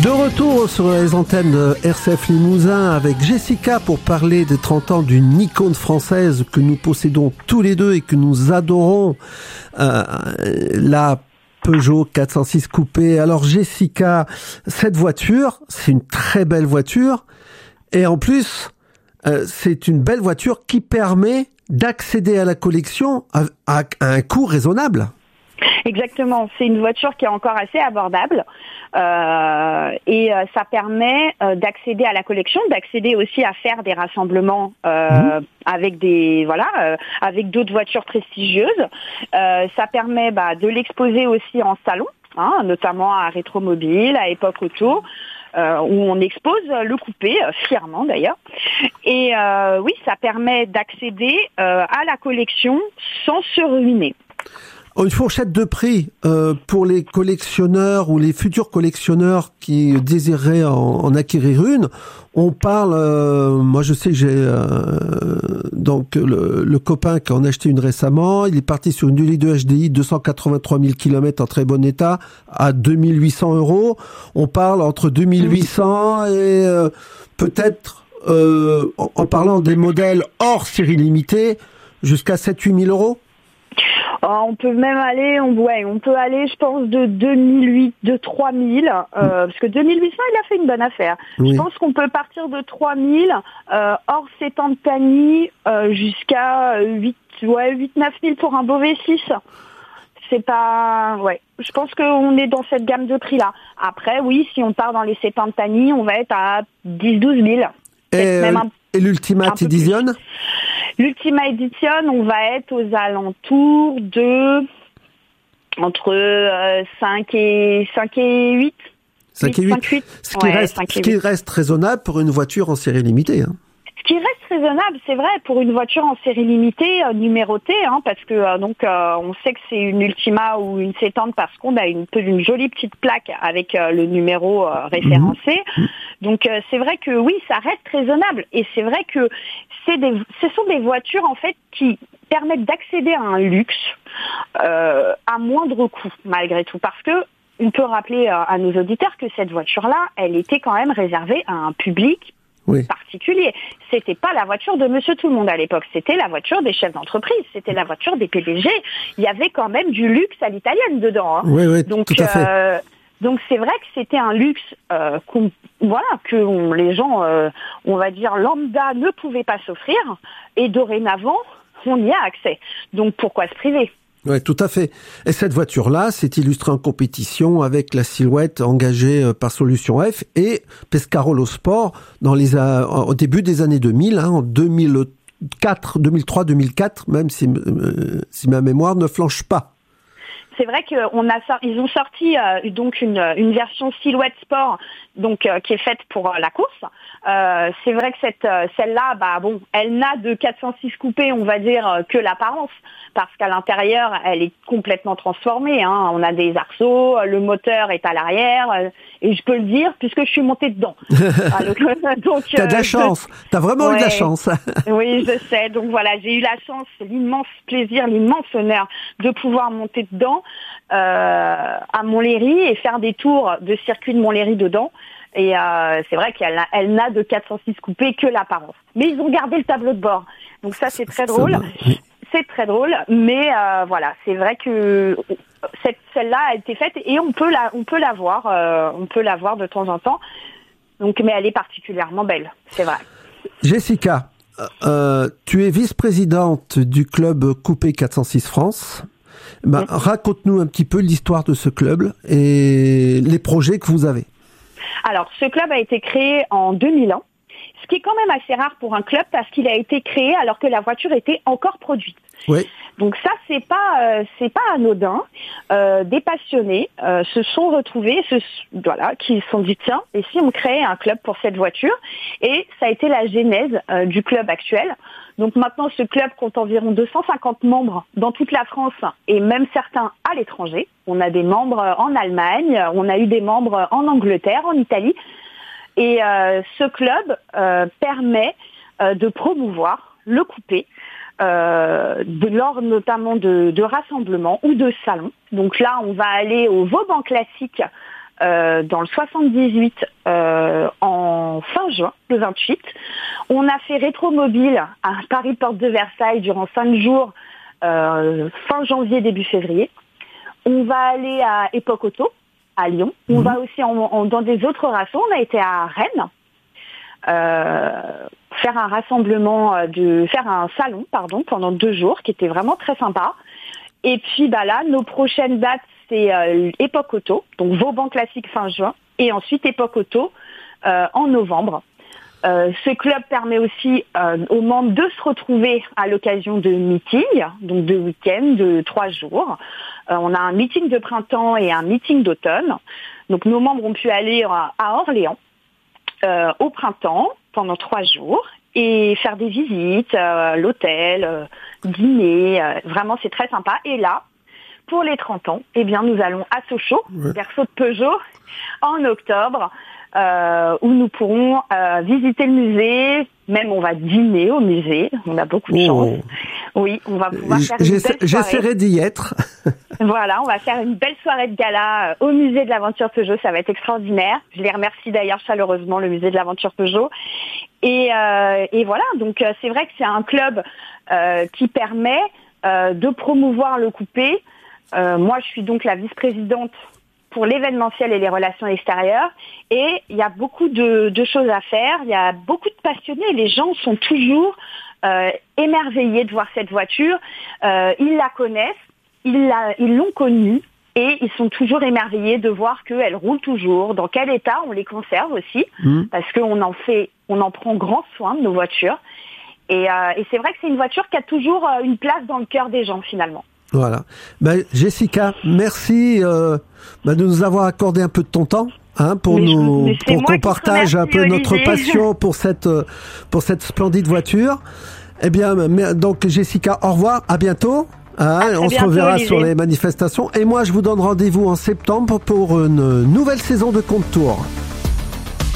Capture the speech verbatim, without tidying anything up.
De retour sur les antennes de R C F Limousin avec Jessica pour parler des trente ans d'une icône française que nous possédons tous les deux et que nous adorons, euh, la Peugeot quatre cent six Coupé. Alors Jessica, cette voiture, c'est une très belle voiture et en plus, euh, c'est une belle voiture qui permet d'accéder à la collection à, à, à un coût raisonnable. Exactement, c'est une voiture qui est encore assez abordable euh, et euh, ça permet euh, d'accéder à la collection, d'accéder aussi à faire des rassemblements euh, mmh. avec des voilà euh, avec d'autres voitures prestigieuses. Euh, ça permet bah, de l'exposer aussi en salon, hein, notamment à Rétromobile, à Époque Auto. Euh, où on expose le coupé, euh, fièrement d'ailleurs. Et euh, oui, ça permet d'accéder euh, à la collection sans se ruiner. Une fourchette de prix euh, pour les collectionneurs ou les futurs collectionneurs qui désireraient en, en acquérir une. On parle, euh, moi je sais que j'ai euh, donc le, le copain qui en a acheté une récemment. Il est parti sur une deux litres de H D I, deux cent quatre-vingt-trois mille kilomètres en très bon état, à deux mille huit cents euros. On parle entre deux mille huit cents et euh, peut-être, euh, en, en parlant des modèles hors série limitée, jusqu'à sept à huit mille euros. On peut même aller, on, ouais, on peut aller, je pense, de deux mille huit, de trois mille, euh, parce que deux mille huit cents, il a fait une bonne affaire. Oui. Je pense qu'on peut partir de trois mille, euh, hors sept ans de Tani, euh, jusqu'à huit, ouais, huit, neuf mille pour un beau V six. C'est pas, ouais. Je pense qu'on est dans cette gamme de prix-là. Après, oui, si on part dans les sept ans de Tani, on va être à dix, douze mille. Et, même un, et l'Ultimate Edition? L'Ultima Edition, on va être aux alentours de entre euh, cinq et huit. cinq et huit. Ce qui, ouais, reste, ce qui reste raisonnable pour une voiture en série limitée. Hein. Ce qui reste raisonnable, c'est vrai, pour une voiture en série limitée, euh, numérotée, hein, parce que euh, donc euh, on sait que c'est une Ultima ou une sétante parce qu'on a une, une jolie petite plaque avec euh, le numéro euh, référencé. Mmh. Donc euh, c'est vrai que oui, ça reste raisonnable. Et c'est vrai que c'est des, ce sont des voitures en fait qui permettent d'accéder à un luxe euh, à moindre coût, malgré tout, parce que on peut rappeler euh, à nos auditeurs que cette voiture-là, elle était quand même réservée à un public oui. particulier. C'était pas la voiture de Monsieur Tout-le-Monde à l'époque, c'était la voiture des chefs d'entreprise, c'était la voiture des P D G. Il y avait quand même du luxe à l'italienne dedans. Hein. Oui, oui, donc, tout à fait. Euh, donc c'est vrai que c'était un luxe euh, qu'on, voilà, que on, les gens, euh, on va dire lambda, ne pouvaient pas s'offrir, et dorénavant, on y a accès. Donc pourquoi se priver ? Oui, tout à fait. Et cette voiture-là s'est illustrée en compétition avec la Silhouette engagée par Solution F et Pescarolo Sport dans les, euh, au début des années deux mille, hein, en deux mille quatre, deux mille trois, deux mille quatre, même si, euh, si ma mémoire ne flanche pas. C'est vrai qu'on a, ils ont sorti euh, donc une, une version Silhouette Sport, donc euh, qui est faite pour euh, la course. Euh, c'est vrai que cette, euh, celle-là, bah bon, elle n'a de quatre cent six coupé, on va dire, euh, que l'apparence, parce qu'à l'intérieur, elle est complètement transformée. Hein. On a des arceaux, le moteur est à l'arrière, euh, et je peux le dire puisque je suis montée dedans. donc, t'as de la euh, chance, je... t'as vraiment ouais, eu de la chance. Oui, je sais. Donc voilà, j'ai eu la chance, l'immense plaisir, l'immense honneur de pouvoir monter dedans. Euh, à Montlhéry et faire des tours de circuit de Montlhéry dedans. Et euh, c'est vrai qu'elle n'a, elle n'a de quatre cent six coupé que l'apparence. Mais ils ont gardé le tableau de bord. Donc ça, c'est très drôle. C'est très drôle. Mais euh, voilà, c'est vrai que cette, celle-là a été faite et on peut la, on peut la voir. Euh, on peut la voir de temps en temps. Donc, mais elle est particulièrement belle. C'est vrai. Jessica, euh, tu es vice-présidente du club Coupé quatre cent six France. Ben, raconte-nous un petit peu l'histoire de ce club et les projets que vous avez. Alors, ce club a été créé en deux mille un, ce qui est quand même assez rare pour un club parce qu'il a été créé alors que la voiture était encore produite. Oui. Donc ça, c'est pas, euh, c'est pas anodin. Euh, des passionnés euh, se sont retrouvés, se, voilà, qui se sont dit tiens, et si on créait un club pour cette voiture ? Et ça a été la genèse euh, du club actuel. Donc maintenant, ce club compte environ deux cent cinquante membres dans toute la France et même certains à l'étranger. On a des membres en Allemagne, on a eu des membres en Angleterre, en Italie. Et euh, ce club euh, permet euh, de promouvoir le coupé euh, de, lors notamment de, de rassemblements ou de salons. Donc là, on va aller au Vauban Classique euh, dans le soixante-dix-huit euh, en fin juin, le vingt-huit. On a fait Rétromobile à Paris Porte de Versailles durant cinq jours, euh, fin janvier, début février. On va aller à Époque Auto, à Lyon. On mmh. va aussi en, en, dans des autres rassons. On a été à Rennes, euh, faire un rassemblement, de, faire un salon, pardon, pendant deux jours, qui était vraiment très sympa. Et puis bah là, nos prochaines dates, c'est euh, Époque Auto, donc Vauban Classique fin juin, et ensuite Époque Auto euh, en novembre. Euh, ce club permet aussi euh, aux membres de se retrouver à l'occasion de meetings, donc de week-ends, de trois jours. Euh, on a un meeting de printemps et un meeting d'automne. Donc nos membres ont pu aller à, à Orléans euh, au printemps pendant trois jours et faire des visites, euh, l'hôtel, euh, dîner. Euh, vraiment, c'est très sympa. Et là, pour les trente ans, eh bien, nous allons à Sochaux, ouais. berceau de Peugeot, en octobre. Euh, où nous pourrons euh, visiter le musée, même on va dîner au musée, on a beaucoup de oh. chance. Oui, on va pouvoir faire une J'essa- belle soirée. J'essaierai d'y être. Voilà, on va faire une belle soirée de gala euh, au musée de l'aventure Peugeot, ça va être extraordinaire. Je les remercie d'ailleurs chaleureusement, le musée de l'aventure Peugeot. Et, euh, et voilà, donc euh, c'est vrai que c'est un club euh, qui permet euh, de promouvoir le coupé. Euh, moi, je suis donc la vice-présidente pour l'événementiel et les relations extérieures. Et il y a beaucoup de, de choses à faire. Il y a beaucoup de passionnés. Les gens sont toujours euh, émerveillés de voir cette voiture. Euh, ils la connaissent, ils, la, ils l'ont connue et ils sont toujours émerveillés de voir qu'elle roule toujours. Dans quel état on les conserve aussi, mmh. parce qu'on en fait, on en prend grand soin de nos voitures. Et, euh, et c'est vrai que c'est une voiture qui a toujours une place dans le cœur des gens finalement. Voilà. Ben, Jessica, merci euh, ben, de nous avoir accordé un peu de ton temps, hein, pour mais nous, je, pour qu'on partage un peu Olivier. Notre passion pour cette pour cette splendide voiture. Eh bien, donc Jessica, au revoir, à bientôt. Hein, on bientôt, se reverra Olivier. Sur les manifestations. Et moi, je vous donne rendez-vous en septembre pour une nouvelle saison de Compte Tour.